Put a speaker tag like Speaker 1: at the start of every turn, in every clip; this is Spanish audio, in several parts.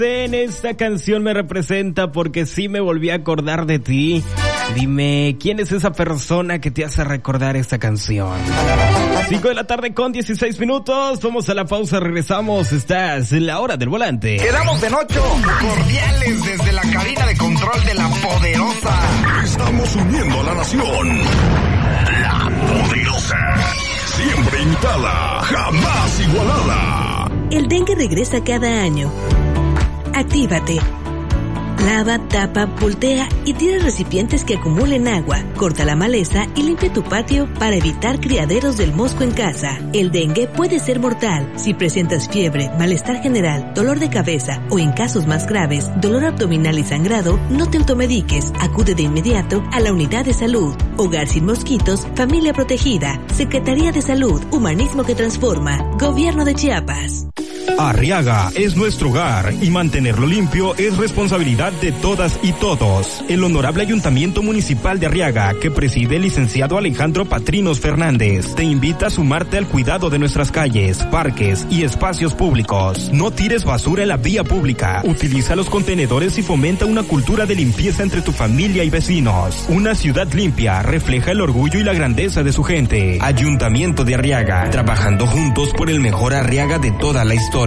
Speaker 1: Esta canción me representa porque sí me volví a acordar de ti. Dime, ¿quién es esa persona que te hace recordar esta canción? 5 de la tarde con 16 minutos. Vamos a la pausa, regresamos. Estás en la hora del volante.
Speaker 2: Quedamos de noche cordiales desde la cabina de control de la Poderosa.
Speaker 3: Estamos uniendo a la nación. La Poderosa. Siempre imitada, jamás igualada.
Speaker 4: El dengue regresa cada año. Actívate. Lava, tapa, voltea y tira recipientes que acumulen agua. Corta la maleza y limpia tu patio para evitar criaderos del mosco en casa. El dengue puede ser mortal. Si presentas fiebre, malestar general, dolor de cabeza o en casos más graves, dolor abdominal y sangrado, no te automediques. Acude de inmediato a la unidad de salud. Hogar sin mosquitos, familia protegida. Secretaría de Salud, humanismo que transforma. Gobierno de Chiapas.
Speaker 5: Arriaga es nuestro hogar y mantenerlo limpio es responsabilidad de todas y todos. El Honorable Ayuntamiento Municipal de Arriaga, que preside el licenciado Alejandro Patrinos Fernández, te invita a sumarte al cuidado de nuestras calles, parques y espacios públicos. No tires basura en la vía pública, utiliza los contenedores y fomenta una cultura de limpieza entre tu familia y vecinos. Una ciudad limpia refleja el orgullo y la grandeza de su gente. Ayuntamiento de Arriaga, trabajando juntos por el mejor Arriaga de toda la historia.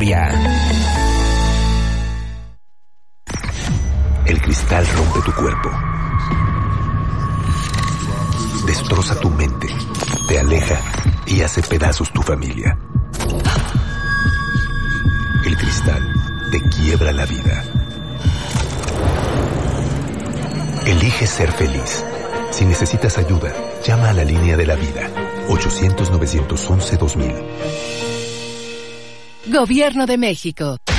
Speaker 6: El cristal rompe tu cuerpo, destroza tu mente, te aleja y hace pedazos tu familia. El cristal te quiebra la vida. Elige ser feliz. Si necesitas ayuda, llama a la línea de la vida, 800-911-2000.
Speaker 7: Gobierno de México.